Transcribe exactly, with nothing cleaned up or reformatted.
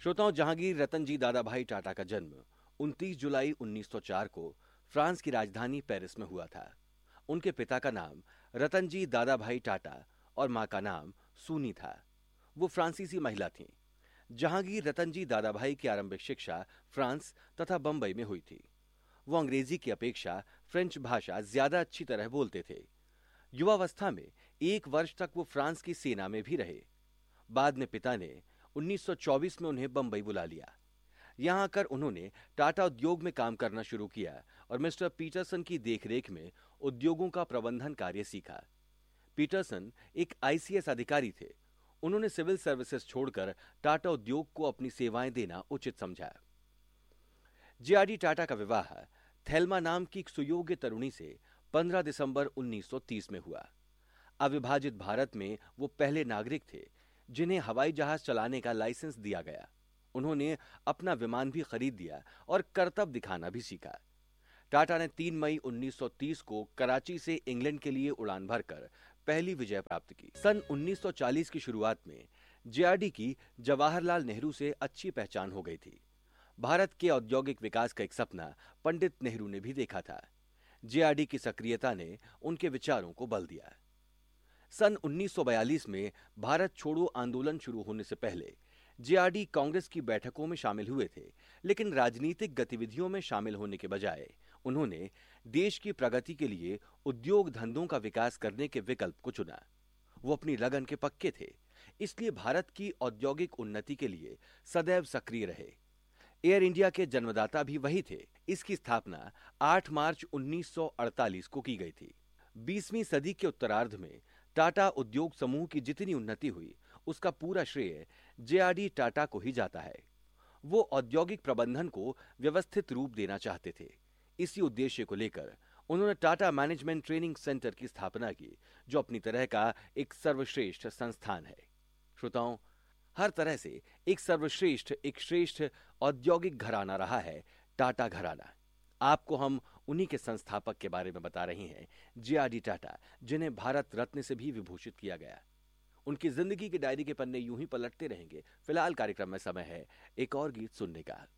श्रोताओं, जहांगीर रतनजी दादाभाई टाटा का जन्म उनतीस जुलाई उन्नीस सौ चार को फ्रांस की राजधानी पेरिस में हुआ था। उनके पिता का नाम रतनजी दादाभाई टाटा और मां का नाम सूनी था। वो फ्रांसीसी महिला थीं। जहांगीर रतनजी दादाभाई की आरंभिक शिक्षा फ्रांस तथा बंबई में हुई थी। वो अंग्रेजी की अपेक्षा फ्रेंच भाषा ज्यादा अच्छी तरह बोलते थे। युवावस्था में एक वर्ष तक वो फ्रांस की सेना में भी रहे। बाद में पिता ने उन्नीस सौ चौबीस में उन्हें बंबई बुला लिया। यहां आकर उन्होंने टाटा उद्योग में काम करना शुरू किया और मिस्टर पीटरसन की देखरेख में उद्योगों का प्रबंधन कार्य सीखा। पीटरसन एक आईसीएस अधिकारी थे। उन्होंने सिविल सर्विसेज छोड़कर टाटा उद्योग को अपनी सेवाएं देना उचित समझा। जेआरडी टाटा का विवाह थेल्मा नाम की एक सुयोग्य तरुणी से पंद्रह दिसंबर उन्नीस सौ तीस में हुआ। अविभाजित भारत में वो पहले नागरिक थे जिन्हें हवाई जहाज चलाने का लाइसेंस दिया गया। उन्होंने अपना विमान भी खरीद दिया और करतब दिखाना भी सीखा। टाटा ने तीन मई उन्नीस सौ तीस को कराची से इंग्लैंड के लिए उड़ान भरकर पहली विजय प्राप्त की। सन उन्नीस सौ चालीस की शुरुआत में जेआरडी की जवाहरलाल नेहरू से अच्छी पहचान हो गई थी। भारत के औद्योगिक विकास का एक सपना पंडित नेहरू ने भी देखा था। जेआरडी की सक्रियता ने उनके विचारों को बल दिया। सन उन्नीस सौ बयालीस में भारत छोड़ो आंदोलन शुरू होने से पहले जेआरडी कांग्रेस की बैठकों में शामिल हुए थे, लेकिन राजनीतिक गतिविधियों में शामिल होने के बजाय उन्होंने देश की प्रगति के लिए उद्योग धंधों का विकास करने के विकल्प को चुना। वो अपनी लगन के पक्के थे, इसलिए भारत की औद्योगिक उन्नति के लिए सदैव सक्रिय रहे। एयर इंडिया के जन्मदाता भी वही थे। इसकी स्थापना आठ मार्च उन्नीस सौ अड़तालीस को की गई थी। बीसवीं सदी के उत्तरार्ध में टाटा उद्योग समूह की जितनी उन्नति हुई, उसका पूरा श्रेय जेआरडी टाटा को ही जाता है। वो औद्योगिक प्रबंधन को व्यवस्थित रूप देना चाहते थे। इसी उद्देश्य को लेकर उन्होंने टाटा मैनेजमेंट ट्रेनिंग सेंटर की स्थापना की, जो अपनी तरह का एक सर्वश्रेष्ठ संस्थान है। श्रोताओं, हर तरह से एक सर्वश्रेष्ठ, एक श्रेष्ठ औद्योगिक घराना रहा है टाटा घराना। आपको हम उन्हीं के संस्थापक के बारे में बता रहे हैं, जेआरडी टाटा, जिन्हें भारत रत्न से भी विभूषित किया गया। उनकी जिंदगी की डायरी के पन्ने यूं ही पलटते रहेंगे। फिलहाल कार्यक्रम में समय है एक और गीत सुनने का।